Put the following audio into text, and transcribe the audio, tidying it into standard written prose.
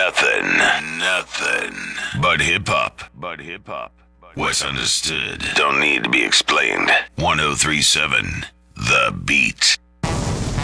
Nothing. But hip hop. What's understood don't need to be explained. 1037 The Beat.